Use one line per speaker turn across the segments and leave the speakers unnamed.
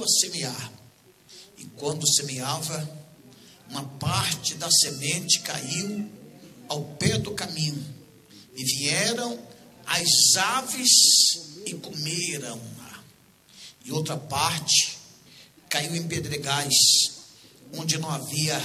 a semear. E quando semeava, uma parte da semente caiu ao pé do caminho, e vieram as aves e comeram-na. E outra parte caiu em pedregais, onde não havia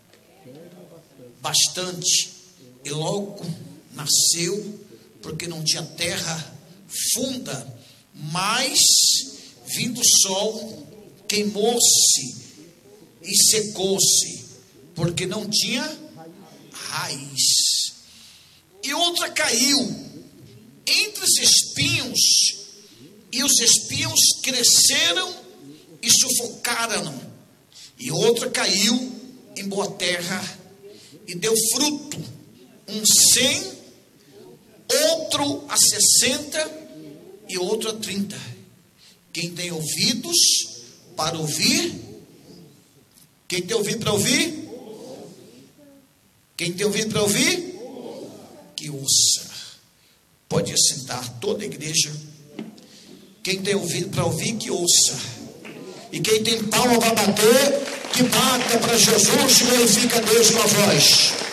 bastante, e logo nasceu, porque não tinha terra funda, mas vindo o sol, queimou-se e secou-se, porque não tinha raiz. E outra caiu entre os espinhos, e os espinhos cresceram e sufocaram. E outra caiu em boa terra e deu fruto, um 100, outro a 60 e outro a 30. Quem tem ouvidos para ouvir? Quem tem ouvido para ouvir? Quem tem ouvido para ouvir? Que ouça. Pode assentar toda a igreja. Quem tem ouvido para ouvir, que ouça. E quem tem palma para bater, que bata para Jesus e glorifica a Deus com a voz.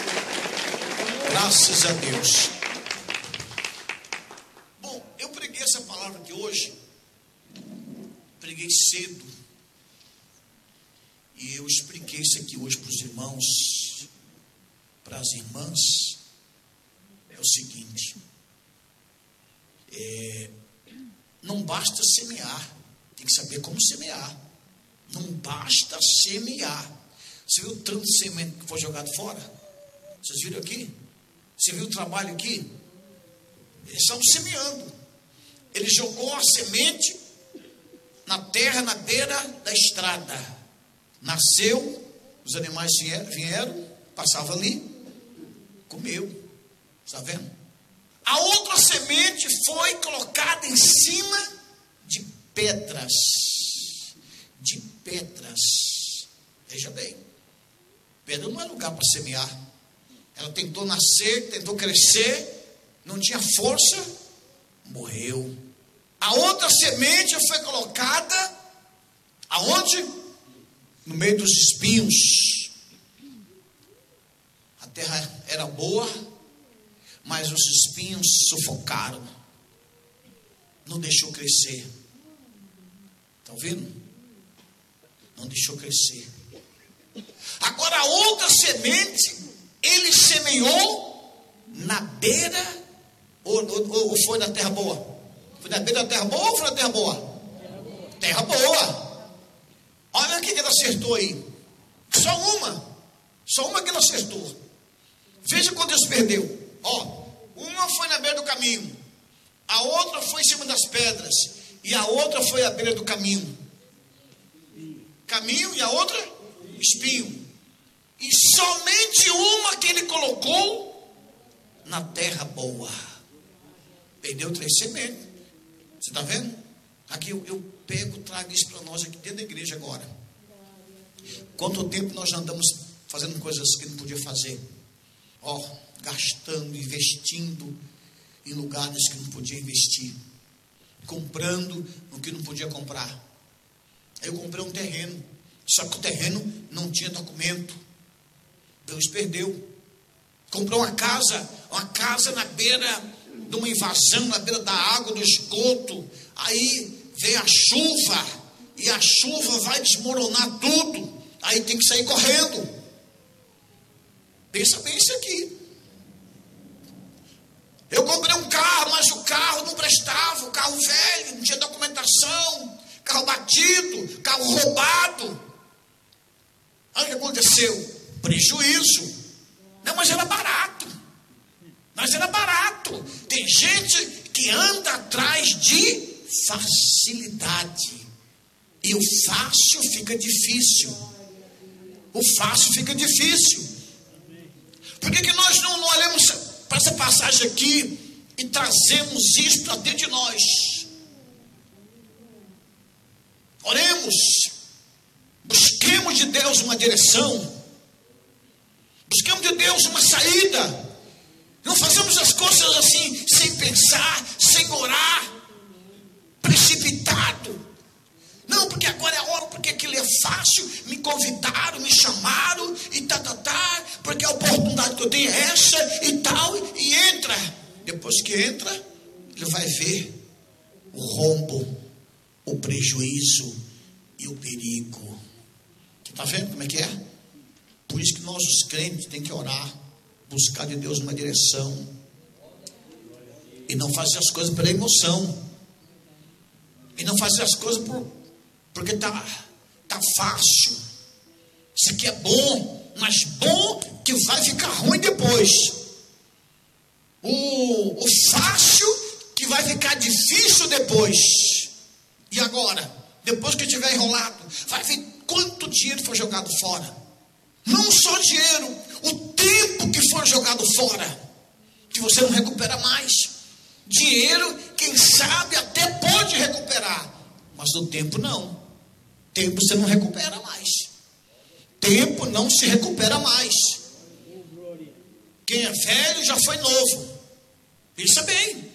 Graças a Deus. Bom, eu preguei essa palavra aqui hoje. Preguei cedo. E eu expliquei isso aqui hoje para os irmãos, para as irmãs. É o seguinte: não basta semear, tem que saber como semear. Não basta semear. Você viu o tanto de semente que foi jogado fora? Vocês viram aqui? Você viu o trabalho aqui? Eles estavam semeando. Ele jogou a semente na terra, na beira da estrada. Nasceu, os animais vieram, passavam ali, comeu. Está vendo? A outra semente foi colocada em cima de pedras. De pedras. Veja bem, pedra não é lugar para semear. Ela tentou nascer, tentou crescer, não tinha força, morreu. A outra semente foi colocada aonde? No meio dos espinhos. A terra era boa, mas os espinhos sufocaram, não deixou crescer. Está ouvindo? Não deixou crescer. Agora a outra semente, ele semeou na beira, ou foi na terra boa? Foi na beira da terra boa ou foi na terra boa? Terra boa. Olha o que ele acertou aí. Só uma que ele acertou. Veja quando Deus perdeu. Uma foi na beira do caminho, a outra foi em cima das pedras, e a outra foi à beira do caminho. Caminho e a outra espinho. E somente uma que ele colocou na terra boa. Perdeu 3 sementes. Você está vendo? Aqui eu trago isso para nós aqui dentro da igreja agora. Quanto tempo nós já andamos fazendo coisas que não podia fazer? Gastando, investindo em lugares que não podia investir, comprando no que não podia comprar. Eu comprei um terreno, só que o terreno não tinha documento. Deus perdeu. Comprou uma casa na beira de uma invasão, na beira da água, do esgoto. Aí veio a chuva, e a chuva vai desmoronar tudo. Aí tem que sair correndo. Pensa bem isso aqui. Eu comprei um carro, mas o carro não prestava, o carro velho, não tinha documentação, carro batido, carro roubado. Olha o que aconteceu, prejuízo. Não, mas era barato. Tem gente que anda atrás de facilidade, e o fácil fica difícil. Por que nós não olhamos para essa passagem aqui e trazemos isso para dentro de nós? Oremos, busquemos de Deus uma direção, busquemos de Deus uma saída. Não fazemos as coisas assim, sem pensar, sem orar, precipitado. Não, porque agora é a hora fácil, me convidaram, me chamaram, e porque a oportunidade que eu tenho é essa, e tal, e entra. Depois que entra, ele vai ver o rombo, o prejuízo e o perigo. Você está vendo como é que é? Por isso que nós, os crentes, tem que orar, buscar de Deus uma direção, e não fazer as coisas pela emoção, e não fazer as coisas porque tá fácil. Isso aqui é bom, mas bom que vai ficar ruim depois. O fácil que vai ficar difícil depois. E agora, depois que tiver enrolado, vai ver quanto dinheiro foi jogado fora. Não só dinheiro, o tempo que foi jogado fora, que você não recupera mais. Dinheiro, quem sabe até pode recuperar, mas o tempo não. Tempo você não recupera mais. Tempo não se recupera mais. Quem é velho já foi novo. Pensa bem.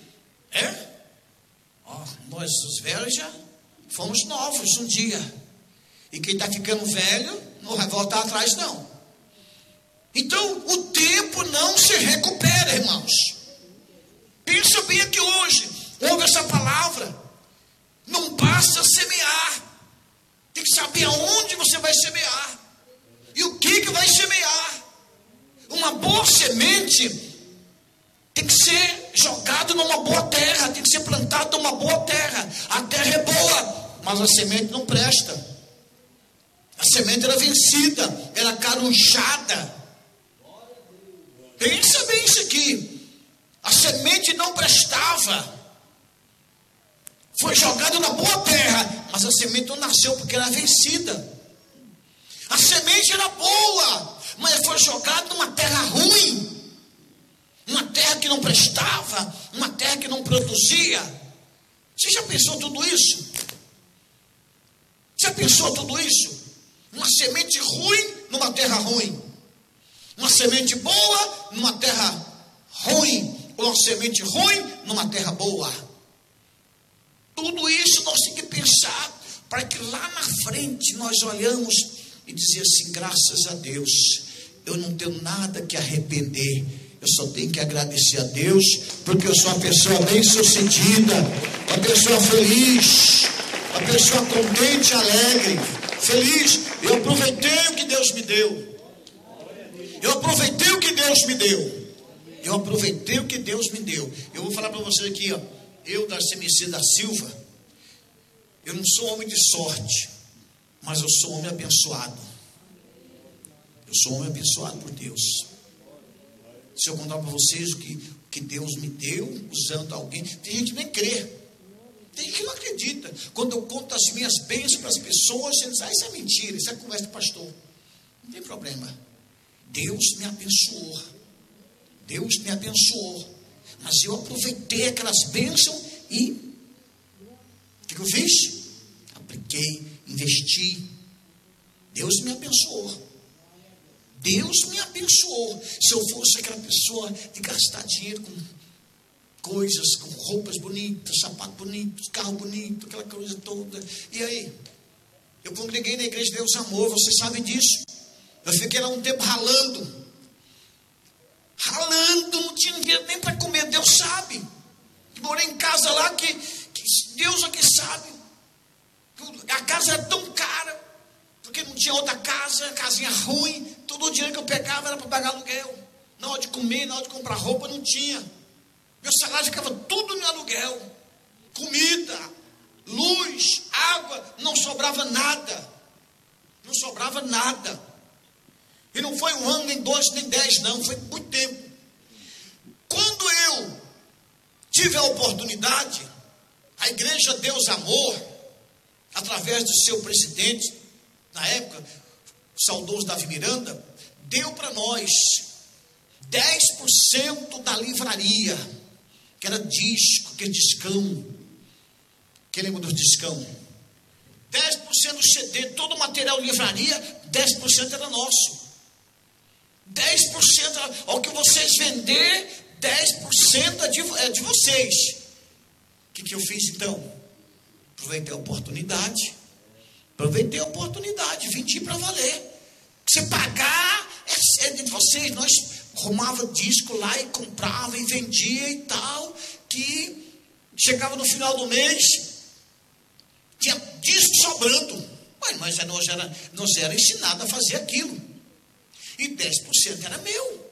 Nós os velhos já fomos novos um dia. E quem está ficando velho não vai voltar atrás não. Então o tempo não se recupera, irmãos. Pensa bem aqui hoje. Ouve essa palavra. Não basta semear. Tem que saber aonde você vai semear. E o que vai semear. Uma boa semente tem que ser jogado numa boa terra. Tem que ser plantado numa boa terra. A terra é boa, mas a semente não presta. A semente era vencida, era carujada. Pensa bem isso aqui. A semente não prestava. Foi jogado na boa terra, mas a semente não nasceu porque era vencida. A semente era boa, mas foi jogada numa terra ruim, uma terra que não prestava, uma terra que não produzia. Você já pensou tudo isso? Já pensou tudo isso? Uma semente ruim numa terra ruim, uma semente boa numa terra ruim, ou uma semente ruim numa terra boa. Tudo isso nós temos que pensar, para que lá na frente nós olhamos e dizer assim: graças a Deus, eu não tenho nada que arrepender, eu só tenho que agradecer a Deus, porque eu sou uma pessoa bem sucedida, uma pessoa feliz, uma pessoa contente, alegre, feliz. Eu aproveitei o que Deus me deu. Eu aproveitei o que Deus me deu. Eu aproveitei o que Deus me deu. Eu vou falar para vocês aqui, eu, Darcy MC da Silva, eu não sou homem de sorte, mas eu sou homem abençoado. Eu sou homem abençoado por Deus. Se eu contar para vocês o que Deus me deu, usando alguém, tem gente que nem crê, tem gente que não acredita. Quando eu conto as minhas bênçãos para as pessoas, eles dizem: isso é mentira, isso é conversa de pastor. Não tem problema. Deus me abençoou. Deus me abençoou. Mas eu aproveitei aquelas bênçãos e o que eu fiz? Apliquei, investi. Deus me abençoou. Deus me abençoou. Se eu fosse aquela pessoa de gastar dinheiro com coisas, com roupas bonitas, sapato bonito, carro bonito, aquela coisa toda. E aí? Eu congreguei na igreja de Deus Amor, vocês sabem disso. Eu fiquei lá um tempo ralando, não tinha dinheiro nem para comer. Deus sabe. Morei em casa lá que Deus aqui sabe. A casa era tão cara, porque não tinha outra casa, casinha ruim. Todo o dinheiro que eu pegava era para pagar aluguel. Na hora de comer, na hora de comprar roupa, não tinha. Meu salário ficava tudo no aluguel. Comida, luz, água, não sobrava nada. Não sobrava nada. E não foi 1 ano, nem 2, nem 10, não. Foi muito tempo. Quando eu tive a oportunidade, a igreja Deus Amor, através do seu presidente, na época, o saudoso Davi Miranda, deu para nós 10% da livraria, que era disco, aquele discão. Quem lembra dos discão? 10% do CD, todo o material de livraria, 10% era nosso. 10% ao que vocês vender, 10% é de vocês. O que eu fiz então? Aproveitei a oportunidade, Aproveitei a oportunidade, vendi para valer. Você pagar é de vocês. Nós arrumava disco lá e comprava e vendia e tal, que chegava no final do mês, tinha disco sobrando. Mas nós era ensinado a fazer aquilo. E 10% era meu.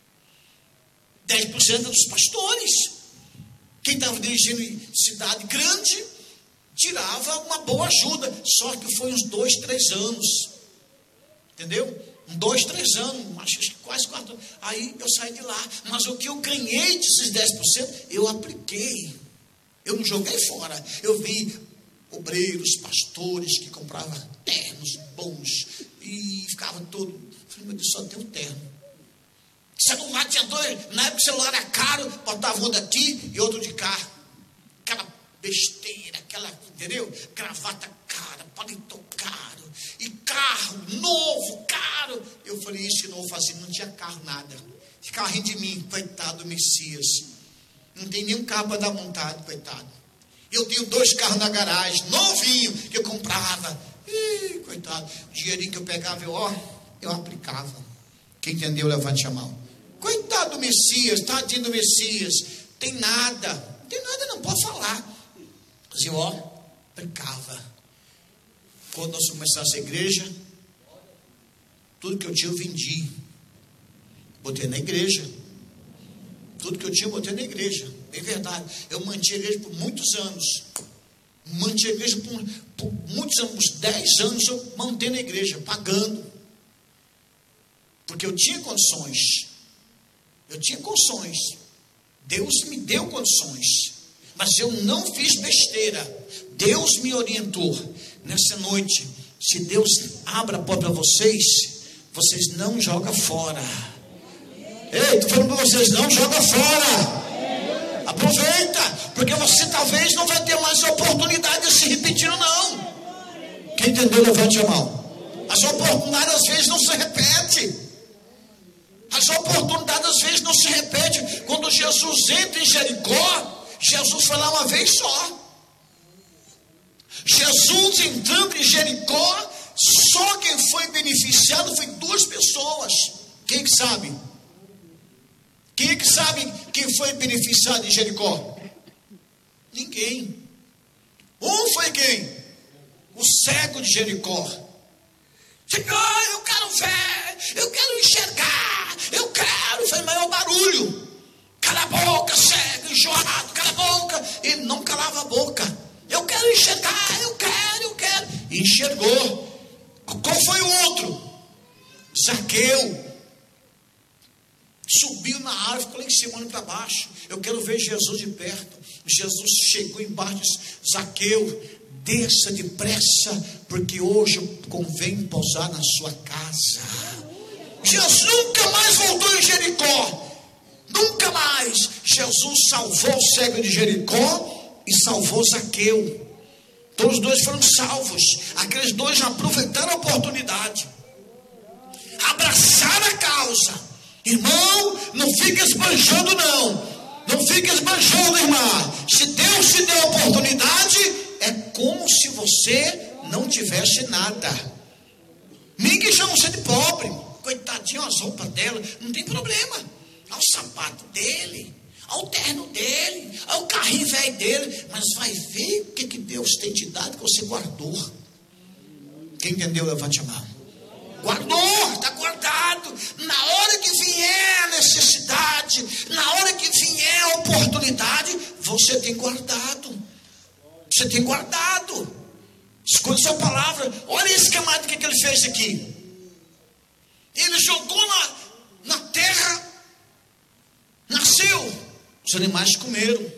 10% era dos pastores. Quem estava dirigindo em cidade grande tirava uma boa ajuda. Só que foi uns 2, 3 anos. Entendeu? 2, 3 anos, acho que quase 4 anos. Aí eu saí de lá. Mas o que eu ganhei desses 10%, eu apliquei. Eu não joguei fora. Eu vi obreiros, pastores que compravam ternos bons e ficavam todo. Falei, meu Deus, só tem um terno. Celular tinha 2, na época o celular era caro, botava um daqui e outro de cá. Aquela besteira, aquela, entendeu? Gravata cara, paletó caro, e carro novo, caro. Eu falei, isso que não vou fazer, não tinha carro, nada. Ficava rindo de mim, coitado do Messias. Não tem nenhum carro para dar montado, coitado. Eu tenho 2 carros na garagem, novinho, que eu comprava. Ih, coitado, o dinheirinho que eu pegava, eu aplicava. Quem entendeu, levante a mão. Coitado do Messias, tadinho do Messias. Tem nada, não pode falar. Mas eu, aplicava. Quando nós começamos essa igreja, tudo que eu tinha eu vendi. Botei na igreja. Tudo que eu tinha eu botei na igreja. É verdade. Eu mantive a igreja por muitos anos. Mantive a igreja por muitos anos. Uns 10 anos eu mantive na igreja, pagando. Porque eu tinha condições. Deus me deu condições. Mas eu não fiz besteira. Deus me orientou. Nessa noite, se Deus abre a porta para vocês, vocês não jogam fora. Ei, estou falando para vocês, não joga fora. Aproveita, porque você talvez não vai ter mais oportunidade de se repetir, não. Quem entendeu, levante a mão. As oportunidades às vezes não se repetem. As oportunidades às vezes não se repetem. Quando Jesus entra em Jericó, Jesus foi lá uma vez só. Jesus entrando em Jericó, só quem foi beneficiado foi 2 pessoas. Quem que sabe? Quem é que sabe quem foi beneficiado em Jericó? Ninguém. Um foi quem? O cego de Jericó. Senhor, eu quero ver, eu quero enxergar, eu quero. Foi maior barulho. Cala a boca, cego, enjoado, cala a boca. Ele não calava a boca. Eu quero enxergar, eu quero. E enxergou. Qual foi o outro? Zaqueu. Subiu na árvore, ficou lá em cima, olhando para baixo. Eu quero ver Jesus de perto. Jesus chegou embaixo e disse: Zaqueu, desça depressa, porque hoje convém pousar na sua casa. Jesus nunca mais voltou em Jericó. Nunca mais. Jesus salvou o cego de Jericó e salvou Zaqueu. Todos os 2 foram salvos. Aqueles 2 já aproveitaram a oportunidade. Abraçaram a causa. Irmão, não fica esbanjando, não. Não fica esbanjando, irmã. Se Deus te deu a oportunidade, é como se você não tivesse nada. Ninguém chama você de pobre. Coitadinho, as roupas dela, não tem problema. Olha o sapato dele, olha o terno dele, olha o carrinho velho dele. Mas vai ver o que Deus tem te dado que você guardou. Quem entendeu, levante a mão. Guardou, está guardado. Na hora que vier a necessidade, na hora que vier a oportunidade, você tem guardado. Você tem guardado. Escuta essa palavra. Olha esse camarada, o que ele fez aqui. Ele jogou na terra, nasceu, os animais comeram.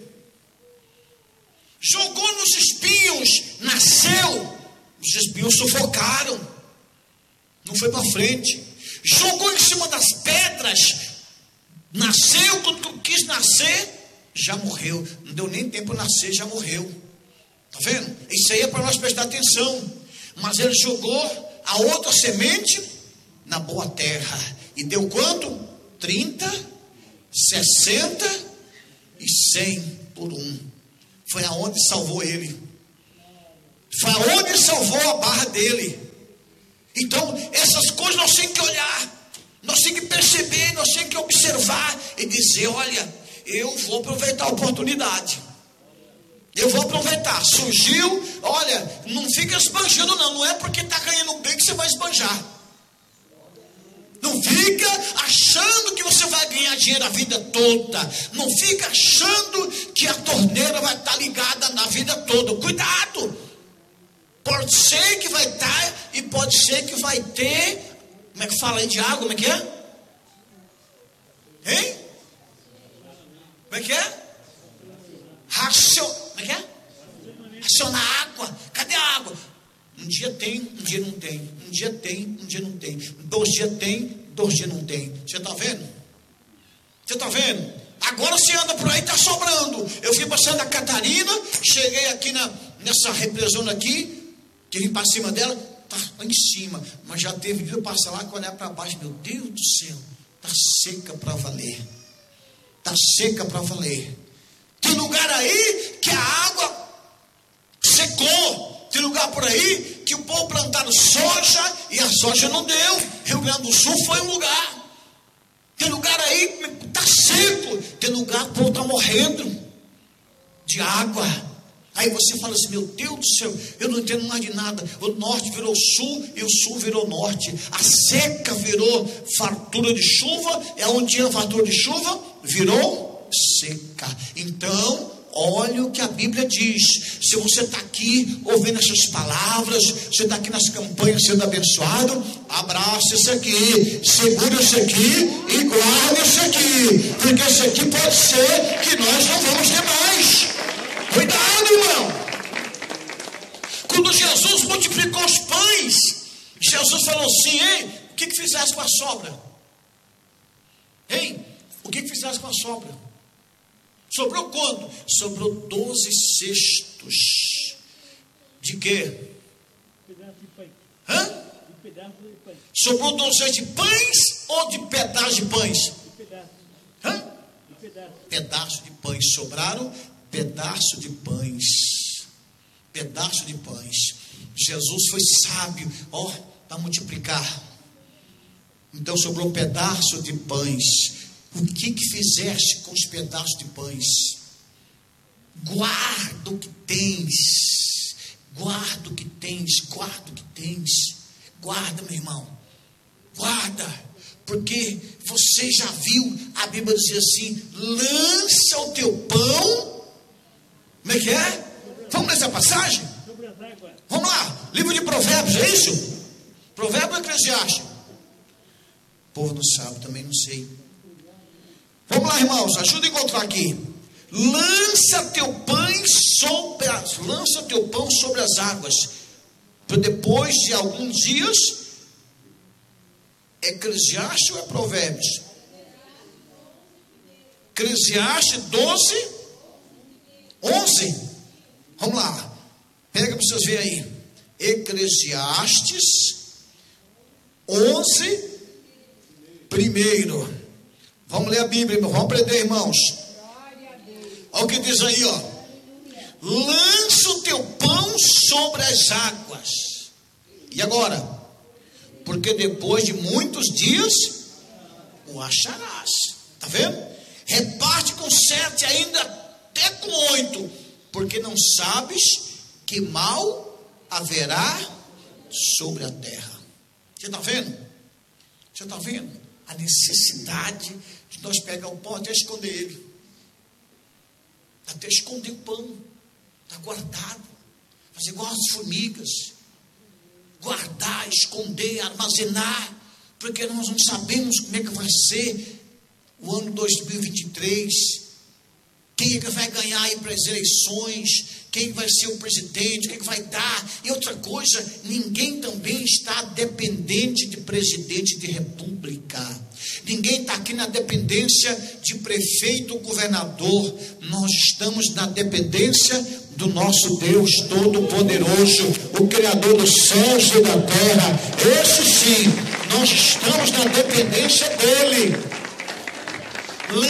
Jogou nos espinhos, nasceu, os espinhos sufocaram. Não foi para frente. Jogou em cima das pedras, nasceu. Quando quis nascer, já morreu. Não deu nem tempo de nascer, já morreu. Está vendo? Isso aí é para nós prestar atenção. Mas ele jogou a outra semente na boa terra. E deu quanto? 30, 60 e 100 por 1. Foi aonde salvou ele. Faraó salvou a barra dele. Então, essas coisas nós temos que olhar, nós temos que perceber, nós temos que observar e dizer: olha, eu vou aproveitar a oportunidade. Eu vou aproveitar. Surgiu, olha, não fica esbanjando não. Não é porque está ganhando bem que você vai esbanjar. Não fica achando que você vai ganhar dinheiro a vida toda. Não fica achando que a torneira vai estar ligada na vida toda. Cuidado. Pode ser que vai estar e pode ser que vai ter. Como é que fala aí de água? Como é que é? Hein? Como é que é? Como é que é? Racionar água. Cadê a água? Um dia tem, um dia não tem. Um dia tem, um dia não tem. 2 dias tem, 2 dias não tem. Você está vendo? Você está vendo? Agora você anda por aí, está sobrando. Eu fui para Santa Catarina, cheguei aqui nessa represona aqui, que vim para cima dela, está lá em cima. Mas já teve dia eu passar lá, olhar para baixo, meu Deus do céu, está seca para valer. Está seca para valer. Tem lugar aí que a água secou. Tem lugar por aí que o povo plantaram soja e a soja não deu. Rio Grande do Sul foi um lugar. Tem lugar aí que está seco. Tem lugar que o povo está morrendo de água. Aí você fala assim: meu Deus do céu, eu não entendo mais de nada. O norte virou sul e o sul virou norte. A seca virou fartura de chuva. É onde tinha fartura de chuva, virou seca. Então, olha o que a Bíblia diz. Se você está aqui ouvindo essas palavras, você está aqui nas campanhas sendo abençoado, abraça isso aqui, segura isso aqui e guarda isso aqui, porque isso aqui pode ser que nós não vamos ter mais. Cuidado, irmão. Quando Jesus multiplicou os pães, Jesus falou assim: ei, o que fizesse com a sobra? Hein? O que fizesse com a sobra? Sobrou quanto? Sobrou 12 cestos. De quê?
Pedaço de pães.
Hã?
De pedaço de pães.
Sobrou 12 cestos de pães ou de pedaços de pães?
De pedaço.
Hã?
De pedaço.
Pedaço de pães. Sobraram pedaço de pães. Pedaço de pães. Jesus foi sábio, para multiplicar. Então sobrou pedaço de pães. O que fizeste com os pedaços de pães? Guarda o que tens. Guarda o que tens. Guarda o que tens. Guarda, meu irmão. Guarda. Porque você já viu a Bíblia dizer assim: lança o teu pão. Como é que é? Vamos nessa passagem?
Sobre as águas.
Vamos lá. Livro de Provérbios, é isso? Provérbio ou Eclesiastes? O povo não sabe, também não sei. Vamos lá, irmãos, ajuda a encontrar aqui. Lança teu pão sobre as águas, para depois de alguns dias. Eclesiastes ou é Provérbios? Eclesiastes 12, 11. Vamos lá, pega para vocês verem aí. Eclesiastes 11, primeiro. Vamos ler a Bíblia, irmão. Vamos aprender, irmãos. Olha o que diz aí, lança o teu pão sobre as águas. E agora? Porque depois de muitos dias o acharás. Está vendo? Reparte com 7, ainda até com 8. Porque não sabes que mal haverá sobre a terra. Você está vendo? Você está vendo? A necessidade de nós pegar o pão até esconder ele. Até esconder o pão. Está guardado. Fazer igual as formigas. Guardar, esconder, armazenar. Porque nós não sabemos como é que vai ser o ano 2023. Quem é que vai ganhar aí para as eleições? Quem vai ser o presidente? Quem é que vai dar? E outra coisa, ninguém também está dependente de presidente de república. Ninguém está aqui na dependência de prefeito ou governador. Nós estamos na dependência do nosso Deus Todo-Poderoso, o Criador dos céus e da terra. Esse sim, nós estamos na dependência dele.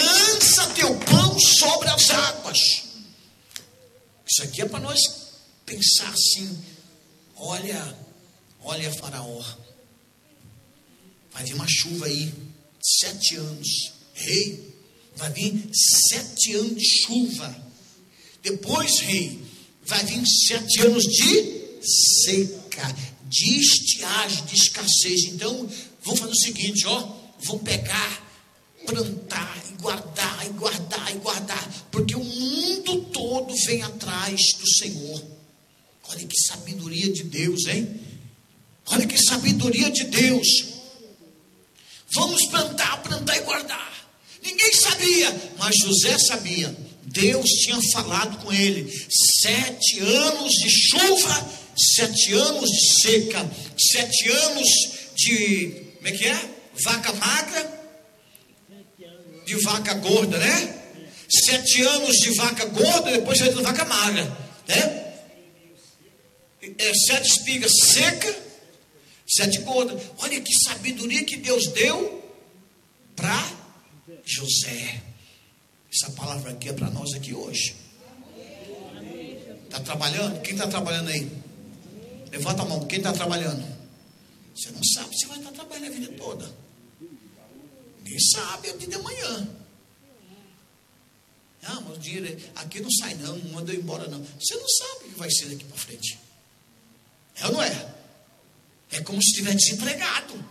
Lança teu pão sobre as águas. Isso aqui é para nós pensar assim, olha Faraó, vai vir uma chuva aí, 7 anos, rei, vai vir 7 anos de chuva, depois, rei, vai vir 7 anos de seca, de estiagem, de escassez. Então, vamos fazer o seguinte, vamos pegar, plantar e guardar, e guardar, e guardar, porque o mundo todo vem atrás do Senhor. Olha que sabedoria de Deus, hein? Olha que sabedoria de Deus. Vamos plantar e guardar. Ninguém sabia, mas José sabia. Deus tinha falado com ele. 7 anos de chuva, 7 anos de seca, 7 anos de, como é que é? Vaca magra, de vaca gorda, né? 7 anos de vaca gorda, depois vai de vaca magra, né? 7 espigas seca, 7 gordas. Olha que sabedoria que Deus deu para José. Essa palavra aqui é para nós aqui hoje. Está trabalhando? Quem está trabalhando aí? Levanta a mão. Quem está trabalhando? Você não sabe se vai estar trabalhando a vida toda. Ninguém sabe é de amanhã. Ah, mas o dinheiro aqui não sai não manda eu embora não. Você não sabe o que vai ser daqui para frente. É ou não é? É como se estivesse desempregado.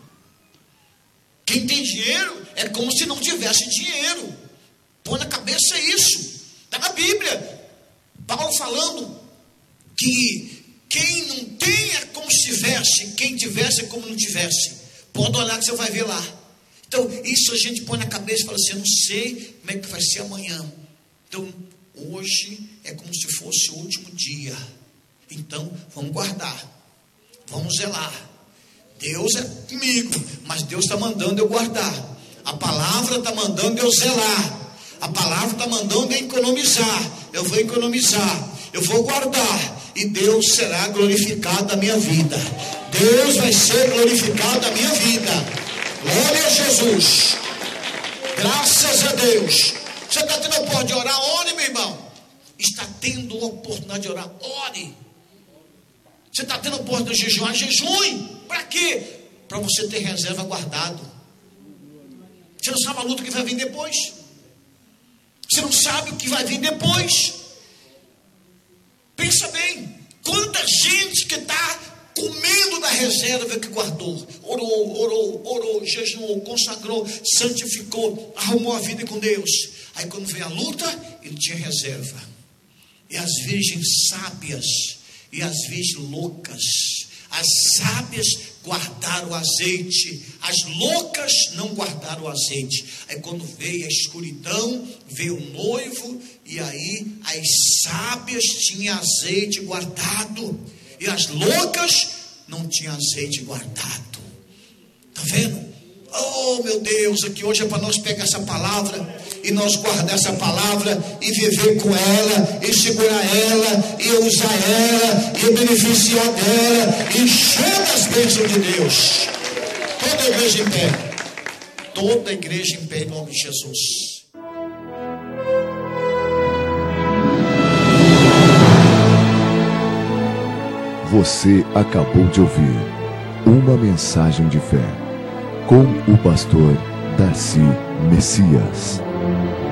Quem tem dinheiro é como se não tivesse dinheiro. Põe na cabeça isso. Está na Bíblia. Paulo falando que quem não tem é como se tivesse, quem tivesse é como não tivesse. Pode olhar que você vai ver lá. Então, isso a gente põe na cabeça e fala assim, eu não sei como é que vai ser amanhã. Então, hoje é como se fosse o último dia. Então, vamos guardar. Vamos zelar. Deus é comigo, mas Deus está mandando eu guardar. A palavra está mandando eu zelar. A palavra está mandando eu economizar. Eu vou economizar. Eu vou guardar. E Deus será glorificado na minha vida. Deus vai ser glorificado na minha vida. Glória a Jesus. Graças a Deus. Você está tendo a oportunidade de orar? Ore, meu irmão. Está tendo a oportunidade de orar? Ore. Você está tendo a oportunidade de jejuar? Jejue. Para quê? Para você ter reserva guardado. Você não sabe a luta que vai vir depois. Você não sabe o que vai vir depois. Pensa bem. Quanta gente que está comendo da reserva que guardou. Orou, jejuou, consagrou, santificou, arrumou a vida com Deus. Aí quando veio a luta, ele tinha reserva. E as virgens sábias e as virgens loucas, as sábias guardaram o azeite, as loucas não guardaram o azeite. Aí quando veio a escuridão, veio o noivo, e aí as sábias tinham azeite guardado, e as loucas não tinham azeite guardado. Está vendo? Oh meu Deus, aqui hoje é para nós pegar essa palavra e nós guardar essa palavra e viver com ela, e segurar ela, e usar ela, e beneficiar dela, e encher das bênçãos de Deus. Toda a igreja em pé. Toda a igreja em pé em nome de Jesus.
Você acabou de ouvir uma mensagem de fé com o pastor Darcy Messias.